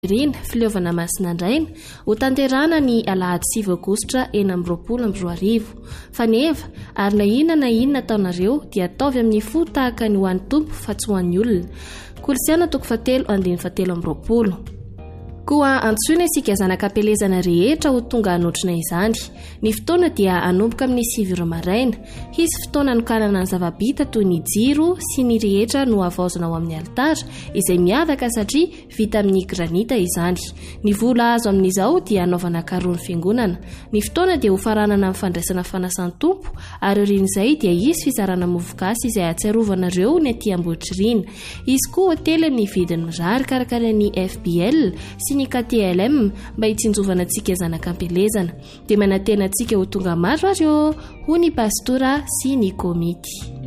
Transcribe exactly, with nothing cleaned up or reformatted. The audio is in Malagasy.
Rina filiovana Masinandraina ho tanterana ny alahady sivy aogositra enina amby roapolo amby roa arivo fa neva ary na inona na inona ataonareo dia ataovy amin'ny fo tahaka ny ho an'ny tompo fa tsy ho an'ny olona. Kolosiana toko fatelo andiny fatelo amby roapolo. Koa antsoina isika zanakam-pelezana rehetra ho tonga hanotrina izany. Ny fotoana dia anomboka amin'ny sivy ireo maraina. Hisy fotoana anokanana ny zava-bita toy ny jiro sy ny rehetra no avaozana ao amin'ny altara izay miavaka satria vita amin'ny granita izany. Ny vola azo amin'izao dia anaovana karony fiangonana. Ny fotoana dia ho faranana amin'ny fandraisana fanasan'ny tompo ary orin'izay dia hisy fizarana mofogasy izay atsiarovana ireo ny aty Ambohidrarina. Izy koa hotely amin'ny vidiny mirary karakarain'ny F B L sy ny K T L M mba hitsinjovana antsika zanakam-pelezana. Dia manantena antsika ho tonga maro ary ho ny pastora sy ny komity.